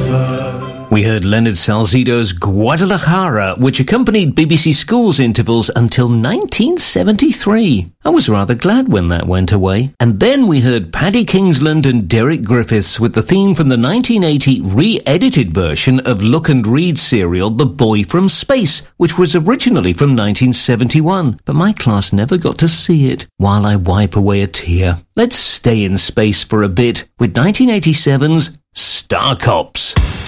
We heard Leonard Salcedo's Guadalajara, which accompanied BBC Schools intervals until 1973. I was rather glad when that went away. And then we heard Paddy Kingsland and Derek Griffiths with the theme from the 1980 re-edited version of Look and Read serial The Boy from Space, which was originally from 1971. But my class never got to see it. While I wipe away a tear, let's stay in space for a bit with 1987's Star Cops.